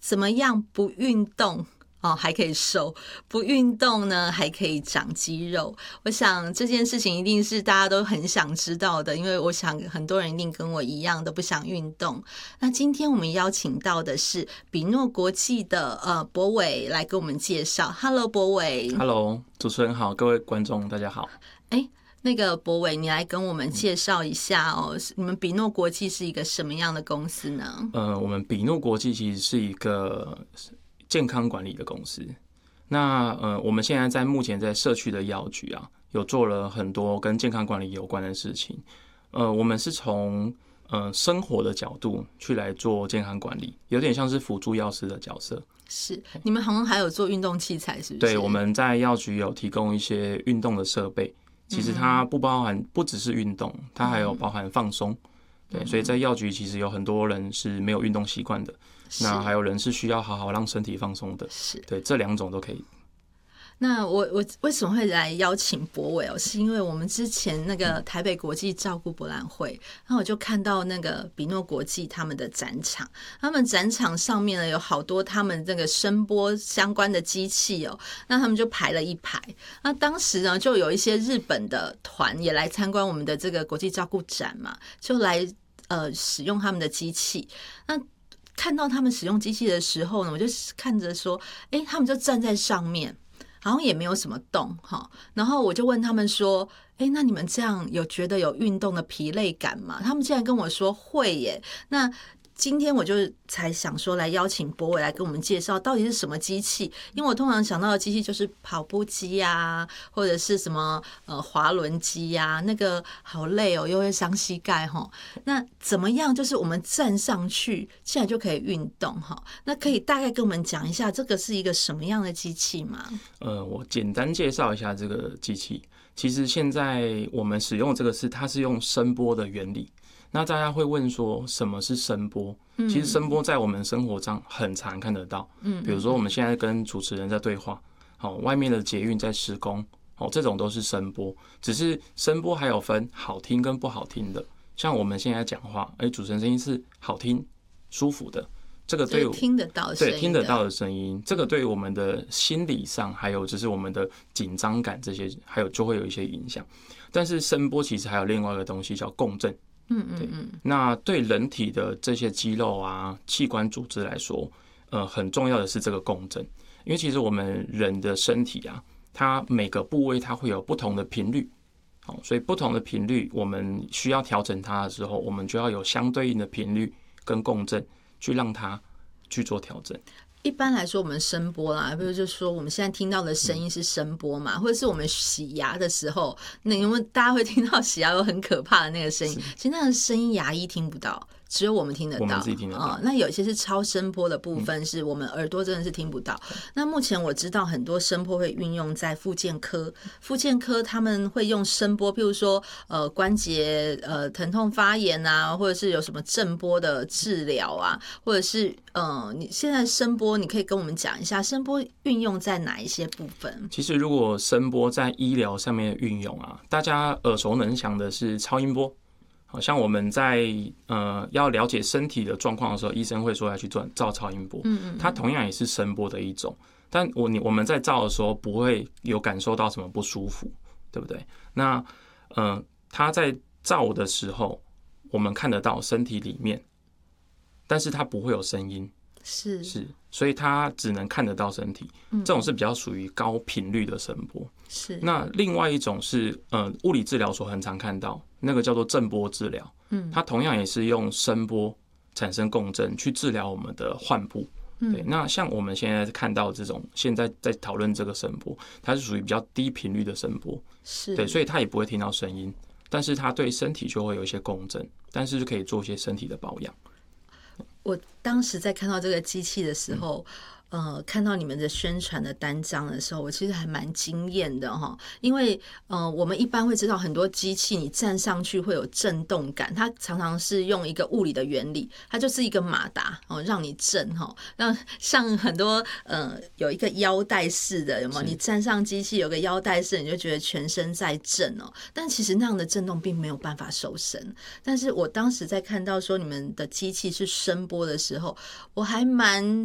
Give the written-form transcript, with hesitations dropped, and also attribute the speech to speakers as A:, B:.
A: 怎么样不运动还可以瘦，不运动呢还可以长肌肉。我想这件事情一定是大家都很想知道的，因为我想很多人一定跟我一样都不想运动。那今天我们邀请到的是比诺国际的博伟来跟我们介绍。Hello， 博伟。
B: Hello， 主持人好，各位观众大家好。
A: 那个博伟，你来跟我们介绍一下你们比诺国际是一个什么样的公司呢？
B: 我们比诺国际其实是一个健康管理的公司。那我们现在目前在社区的药局啊，有做了很多跟健康管理有关的事情。我们是从生活的角度去来做健康管理，有点像是辅助药师的角色。
A: 是，你们好像还有做运动器材，是不是？
B: 对，我们在药局有提供一些运动的设备。其实它不只是运动，它还有包含放松。对，所以在药局其实有很多人是没有运动习惯的，那还有人是需要好好让身体放松的。
A: 是，
B: 对，这两种都可以。
A: 那我为什么会来邀请博伟是因为我们之前那个台北国际照顾博览会，然后我就看到那个比诺国际他们的展场，他们展场上面呢有好多他们这个声波相关的机器那他们就排了一排。那当时呢就有一些日本的团也来参观我们的这个国际照顾展嘛，就来使用他们的机器。那看到他们使用机器的时候呢，我就看着说，他们就站在上面。好像也没有什么动然后我就问他们说，那你们这样有觉得有运动的疲累感吗？他们竟然跟我说会耶。那今天我就才想说来邀请博伟来跟我们介绍到底是什么机器，因为我通常想到的机器就是跑步机啊，或者是什么滑轮机啊，那个好累又会伤膝盖那怎么样就是我们站上去现在就可以运动那可以大概跟我们讲一下这个是一个什么样的机器吗？
B: 我简单介绍一下这个机器。其实现在我们使用这个它是用声波的原理。那大家会问说什么是声波？其实声波在我们生活上很常看得到。比如说我们现在跟主持人在对话，外面的捷运在施工，这种都是声波。只是声波还有分好听跟不好听的。像我们现在讲话，主持人声音是好听、舒服的，这个对
A: 听得到的声音，
B: 对听得到的声音，这个对我们的心理上，还有就是我们的紧张感这些，还有就会有一些影响。但是声波其实还有另外一个东西叫共振。对，那对人体的这些肌肉啊、器官组织来说，很重要的是这个共振，因为其实我们人的身体啊，它每个部位它会有不同的频率，所以不同的频率我们需要调整它的时候，我们就要有相对应的频率跟共振去让它去做调整。
A: 一般来说我们声波啦，比如就说我们现在听到的声音是声波嘛，或者是我们洗牙的时候，那因为大家会听到洗牙有很可怕的那个声音，其实那个声音牙医听不到，只有我们听得到，
B: 我们自己听得到。
A: 那有些是超声波的部分，是我们耳朵真的是听不到。那目前我知道很多声波会运用在复健科，复健科他们会用声波，譬如说关节疼痛发炎啊，或者是有什么震波的治疗啊，或者是你现在声波，你可以跟我们讲一下声波运用在哪一些部分？
B: 其实如果声波在医疗上面的运用啊，大家耳熟能详的是超音波。好像我们在要了解身体的状况的时候，医生会说要去照超音波，它同样也是声波的一种。但我们在照的时候不会有感受到什么不舒服，对不对？那它在照的时候，我们看得到身体里面，但是它不会有声音，是，所以它只能看得到身体。这种是比较属于高频率的声波。是。那另外一种是物理治疗所很常看到，那个叫做震波治疗。它同样也是用声波产生共振去治疗我们的患部。对，那像我们现在看到这种，现在在讨论这个声波，它是属于比较低频率的声波。是。对，所以它也不会听到声音，但是它对身体就会有一些共振，但是就可以做一些身体的保养。
A: 我当时在看到这个机器的时候，看到你们的宣传的单张的时候，我其实还蛮惊艳的哈。因为我们一般会知道很多机器你站上去会有震动感，它常常是用一个物理的原理，它就是一个马达让你震让像很多有一个腰带式的，有没有？你站上机器有个腰带式，你就觉得全身在震但其实那样的震动并没有办法收声。但是我当时在看到说你们的机器是声波的时候，我还蛮